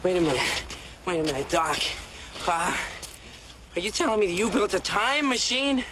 Wait a minute. Wait a minute, Doc. Are you telling me that you built a time machine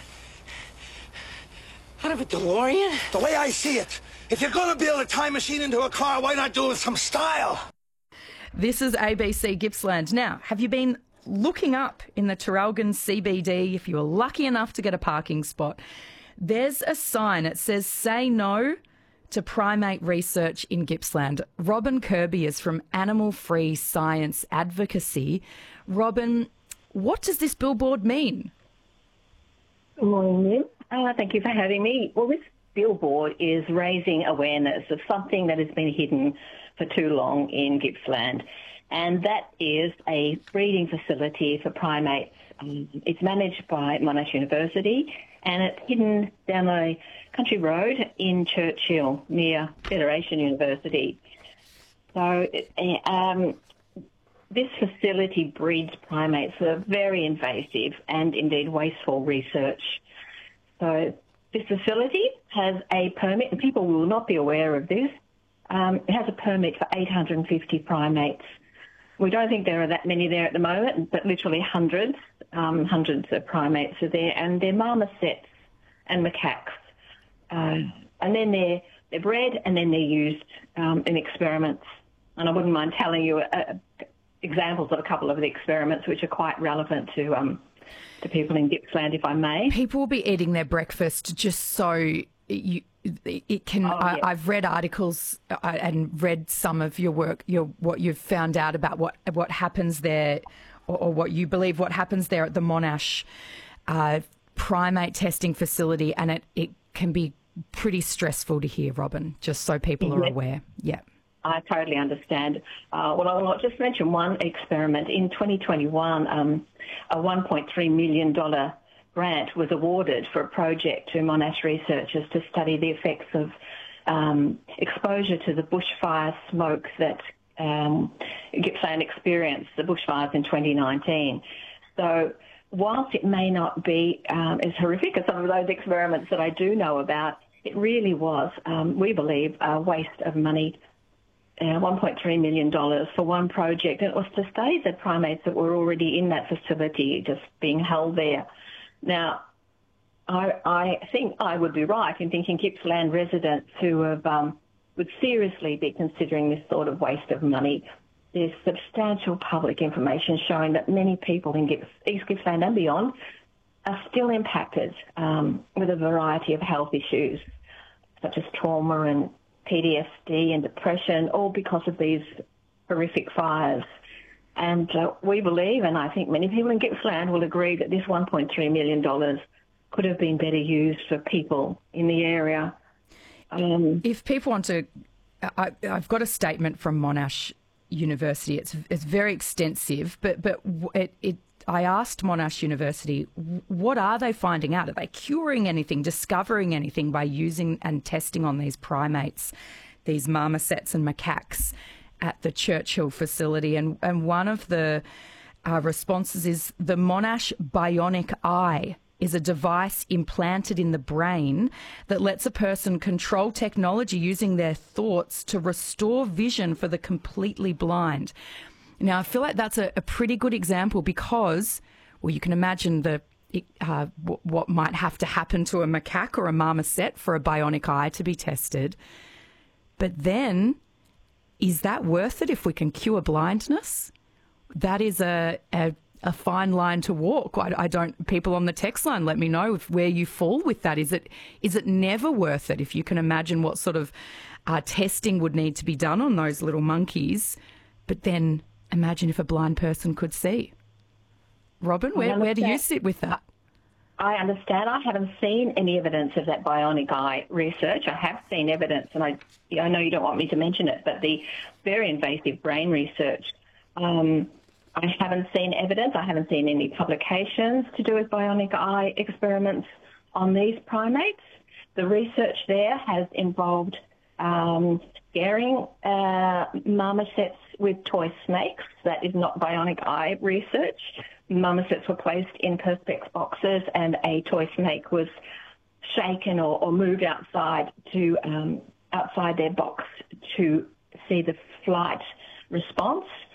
out of a DeLorean? The way I see it, if you're going to build a time machine into a car, why not do it with some style? This is ABC Gippsland. Now, have you been looking up in the Traralgon CBD, if you were lucky enough to get a parking spot? There's a sign. It says, "Say no to primate research in Gippsland." Robin Kirby is from Animal Free Science Advocacy. Robin, what does this billboard mean? Good morning, Lynn. Thank you for having me. Well, this billboard is raising awareness of something that has been hidden for too long in Gippsland, and that is a breeding facility for primates. It's managed by Monash University, and it's hidden down a country road in Churchill near Federation University. So this facility breeds primates for very invasive and indeed wasteful research. So this facility has a permit, and people will not be aware of this. It has a permit for 850 primates. We don't think there are that many there at the moment, but literally hundreds of primates are there, and they're marmosets and macaques. And then they're bred and then they're used in experiments. And I wouldn't mind telling you examples of a couple of the experiments which are quite relevant to people in Gippsland, if I may. People will be eating their breakfast just so it can. I've read articles and read some of your work, what you've found out about what happens there, or what you believe what happens there at the Monash primate testing facility, and it can be pretty stressful to hear, Robin, just so people are aware. Yeah. I totally understand. Well, I'll just mention one experiment. In 2021, a $1.3 million grant was awarded for a project to Monash researchers to study the effects of exposure to the bushfire smoke that Gippsland experienced, the bushfires in 2019. So whilst it may not be as horrific as some of those experiments that I do know about, it really was, we believe, a waste of money. $1.3 million for one project, and it was to study the primates that were already in that facility, just being held there. Now, I think I would be right in thinking Gippsland residents who have, would seriously be considering this sort of waste of money. There's substantial public information showing that many people in East Gippsland and beyond are still impacted with a variety of health issues, such as trauma and PTSD and depression, all because of these horrific fires. And we believe, and I think many people in Gippsland will agree, that this $1.3 million could have been better used for people in the area. If people want to, I've got a statement from Monash University. It's very extensive, but I asked Monash University, what are they finding out? Are they curing anything, discovering anything by using and testing on these primates, these marmosets and macaques at the Churchill facility? And one of the responses is the Monash Bionic Eye is a device implanted in the brain that lets a person control technology using their thoughts to restore vision for the completely blind. Now, I feel like that's a pretty good example because, well, you can imagine what might have to happen to a macaque or a marmoset for a bionic eye to be tested. But then, is that worth it if we can cure blindness? That is a fine line to walk. I don't. People on the text line, let me know where you fall with that. Is it never worth it if you can imagine what sort of testing would need to be done on those little monkeys? But then imagine if a blind person could see. Robin, where do you sit with that? I understand. I haven't seen any evidence of that bionic eye research. I have seen evidence, and I know you don't want me to mention it, but the very invasive brain research, I haven't seen evidence. I haven't seen any publications to do with bionic eye experiments on these primates. The research there has involved scaring marmosets with toy snakes. That is not bionic eye research. Marmosets were placed in Perspex boxes, and a toy snake was shaken or moved outside their box to see the flight response.